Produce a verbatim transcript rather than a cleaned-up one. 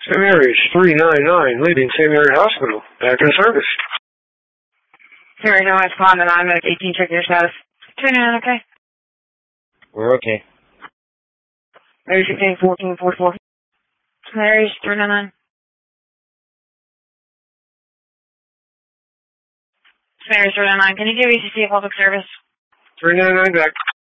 Saint Mary's three ninety-nine, leaving Saint Mary Hospital. Back in service. Saint Mary's N Y S Pond, and I'm at eighteen, check your status. two nine, okay? We're okay. Mary sixteen, fourteen, forty-four. Saint Mary's three ninety-nine. Saint Mary's three ninety-nine, can you give E C C a public service? three ninety-nine back.